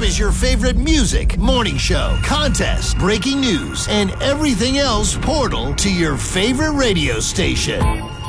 is your favorite music, morning show, contest, breaking news, and everything else portal to your favorite radio station.